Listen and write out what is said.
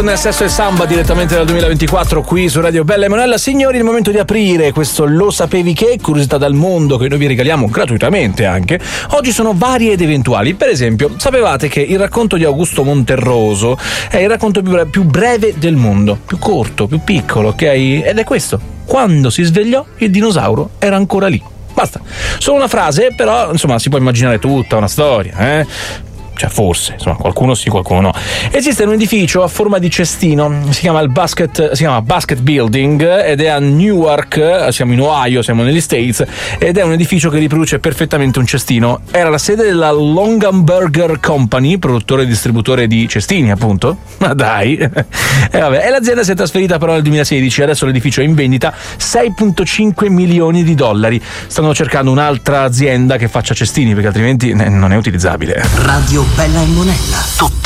con Sesso e Samba direttamente dal 2024 qui su Radio Bella e Monella. Signori, il momento di aprire questo Lo sapevi che? Curiosità dal mondo che noi vi regaliamo gratuitamente anche. Oggi sono varie ed eventuali. Per esempio, sapevate che il racconto di Augusto Monterroso è il racconto più breve del mondo, più corto, più piccolo, ok? Ed è questo: quando si svegliò il dinosauro era ancora lì. Basta, solo una frase, però insomma si può immaginare tutta una storia, Cioè forse, insomma, qualcuno sì, qualcuno no. Esiste un edificio a forma di cestino, si chiama Basket Building ed è a Newark, siamo in Ohio, siamo negli States, ed è un edificio che riproduce perfettamente un cestino. Era la sede della Longaberger Company, produttore e distributore di cestini, appunto. Ma dai! E l'azienda si è trasferita però nel 2016, adesso l'edificio è in vendita, $6.5 milioni. Stanno cercando un'altra azienda che faccia cestini, perché altrimenti non è utilizzabile. Radio Bella e Monella.